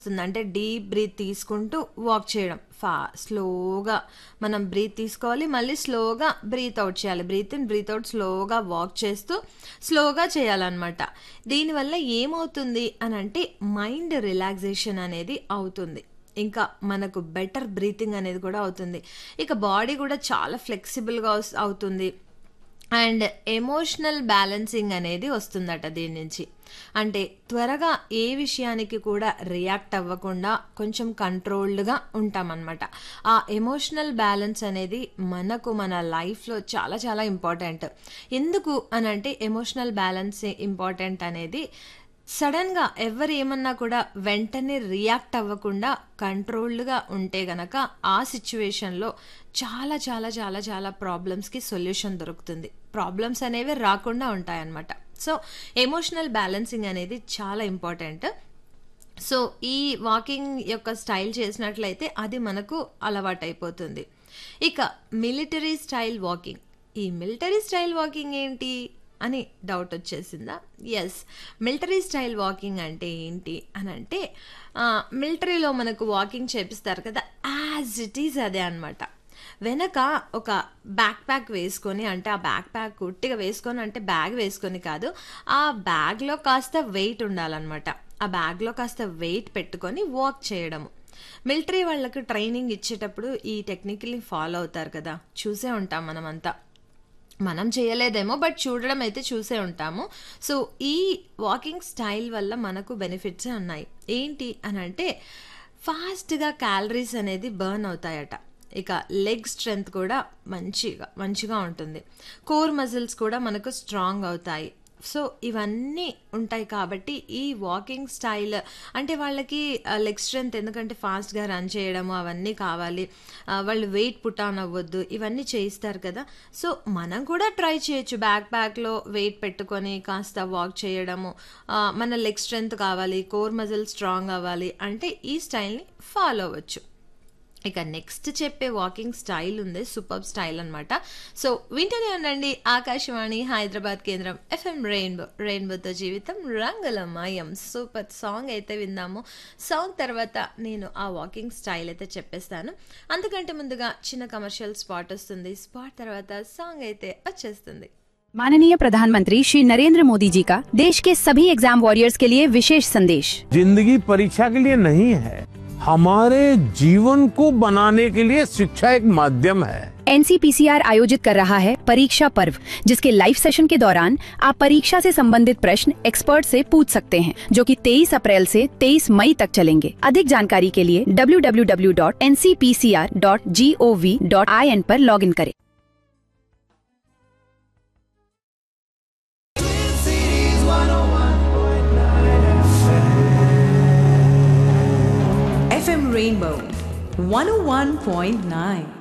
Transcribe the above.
అంటే deep breath తీసుకుంటూ walk చేయడం. స్లోగా మనం బ్రీత్ తీసుకోవాలి, మళ్ళీ స్లోగా బ్రీత్ అవుట్ చేయాలి. బ్రీత్ ఇన్ బ్రీత్ అవుట్ స్లోగా వాక్ చేస్తూ స్లోగా చేయాలన్నమాట. దీనివల్ల ఏమవుతుంది అని అంటే మైండ్ రిలాక్సేషన్ అనేది అవుతుంది. ఇంకా మనకు బెటర్ బ్రీతింగ్ అనేది కూడా అవుతుంది. ఇక బాడీ కూడా చాలా ఫ్లెక్సిబుల్గా అవుతుంది. అండ్ ఎమోషనల్ బ్యాలెన్సింగ్ అనేది వస్తుందట దీని నుంచి. అంటే త్వరగా ఏ విషయానికి కూడా రియాక్ట్ అవ్వకుండా కొంచెం కంట్రోల్డ్గా ఉంటామన్నమాట. ఆ ఎమోషనల్ బ్యాలెన్స్ అనేది మనకు మన లైఫ్లో చాలా చాలా ఇంపార్టెంట్. ఎందుకు అని అంటే ఎమోషనల్ బ్యాలెన్స్ ఇంపార్టెంట్ అనేది సడన్గా ఎవరు ఏమన్నా కూడా వెంటనే రియాక్ట్ అవ్వకుండా కంట్రోల్డ్గా ఉంటే గనక ఆ సిచ్యువేషన్లో చాలా చాలా చాలా చాలా ప్రాబ్లమ్స్కి సొల్యూషన్ దొరుకుతుంది. ప్రాబ్లమ్స్ అనేవి రాకుండా ఉంటాయన్నమాట. సో ఎమోషనల్ బ్యాలెన్సింగ్ అనేది చాలా ఇంపార్టెంట్. సో ఈ వాకింగ్ యొక్క స్టైల్ చేసినట్లయితే అది మనకు అలవాటైపోతుంది. ఇక మిలిటరీ స్టైల్ వాకింగ్. ఈ మిలిటరీ స్టైల్ వాకింగ్ ఏంటి అని డౌట్ వచ్చేసిందా? ఎస్, మిలిటరీ స్టైల్ వాకింగ్ అంటే ఏంటి అని అంటే మిలిటరీలో మనకు వాకింగ్ చేపిస్తారు కదా, యాజ్ ఇట్ ఈజ్ అదే అనమాట. వెనక ఒక బ్యాక్ ప్యాక్ వేసుకొని, అంటే ఆ బ్యాక్ ప్యాక్ ఉట్టిగా వేసుకొని అంటే బ్యాగ్ వేసుకొని కాదు, ఆ బ్యాగ్లో కాస్త వెయిట్ ఉండాలన్నమాట. ఆ బ్యాగ్లో కాస్త వెయిట్ పెట్టుకొని వాక్ చేయడము. మిలిటరీ వాళ్ళకు ట్రైనింగ్ ఇచ్చేటప్పుడు ఈ టెక్నిక్ని ఫాలో అవుతారు కదా, చూసే ఉంటాం మనమంతా. మనం చేయలేదేమో, బట్ చూడడం అయితే చూసే ఉంటాము. సో ఈ వాకింగ్ స్టైల్ వల్ల మనకు బెనిఫిట్స్ ఉన్నాయి. ఏంటి అని అంటే ఫాస్ట్గా క్యాలరీస్ అనేది బర్న్ అవుతాయట. ఇక లెగ్ స్ట్రెంగ్త్ కూడా మంచిగా ఉంటుంది. కోర్ మజిల్స్ కూడా మనకు స్ట్రాంగ్ అవుతాయి. సో ఇవన్నీ ఉంటాయి కాబట్టి ఈ వాకింగ్ స్టైల్ అంటే వాళ్ళకి లెగ్ స్ట్రెంగ్త్, ఎందుకంటే ఫాస్ట్గా రన్ చేయడము అవన్నీ కావాలి, వాళ్ళు వెయిట్ పుట్ ఆన్ అవ్వద్దు, ఇవన్నీ చేయిస్తారు కదా. సో మనం కూడా ట్రై చేయొచ్చు. బ్యాక్ ప్యాక్లో వెయిట్ పెట్టుకొని కాస్త వాక్ చేయడము. మన లెగ్ స్ట్రెంగ్త్ కావాలి, కోర్ మజిల్ స్ట్రాంగ్ అవ్వాలి అంటే ఈ స్టైల్ని ఫాలో అవ్వచ్చు. ఇక నెక్స్ట్ చెప్పే వాకింగ్ స్టైల్ ఉంది, సూపర్ స్టైల్ అనమాట. సో వింటూనే ఉండండి ఆకాశవాణి హైదరాబాద్ కేంద్రం FM రెయిన్బో. రెయిన్బోతో జీవితం రంగులమయం. సూపర్ సాంగ్ అయితే విందాము. సాంగ్ తర్వాత నేను ఆ వాకింగ్ స్టైల్ అయితే చెప్పేస్తాను. అంతకంటే ముందుగా చిన్న కమర్షియల్ స్పాట్ వస్తుంది. స్పాట్ తర్వాత సాంగ్ అయితే వచ్చేస్తుంది. माननीय प्रधानमंत्री श्री नरेंद्र मोदी जी का देश के सभी एग्जाम वॉरियर्स के लिए विशेष संदेश। जिंदगी परीक्षा के लिए नहीं है, हमारे जीवन को बनाने के लिए शिक्षा एक माध्यम है। NCPCR आयोजित कर रहा है परीक्षा पर्व, जिसके लाइव सेशन के दौरान आप परीक्षा से संबंधित प्रश्न एक्सपर्ट से पूछ सकते हैं, जो कि 23 अप्रैल से 23 मई तक चलेंगे। अधिक जानकारी के लिए www.ncpcr.gov.in पर लॉगिन करें। FM Rainbow 101.9